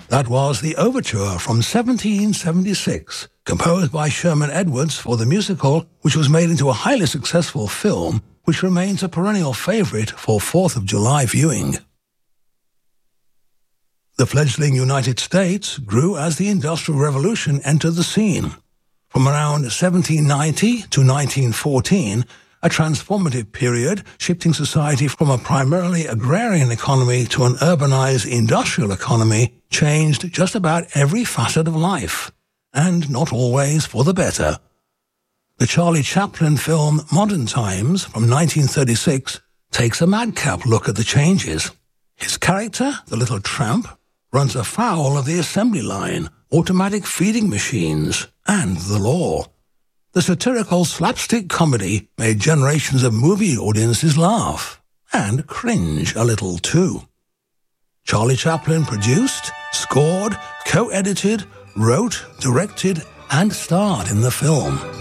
That was the overture from 1776, composed by Sherman Edwards for the musical, which was made into a highly successful film, which remains a perennial favorite for 4th of July viewing. The fledgling United States grew as the Industrial Revolution entered the scene. From around 1790 to 1914, a transformative period, shifting society from a primarily agrarian economy to an urbanized industrial economy, changed just about every facet of life, and not always for the better. The Charlie Chaplin film Modern Times from 1936 takes a madcap look at the changes. His character, the little tramp, runs afoul of the assembly line, automatic feeding machines, and the law. The satirical slapstick comedy made generations of movie audiences laugh, and cringe a little too. Charlie Chaplin produced, scored, co-edited, wrote, directed, and starred in the film.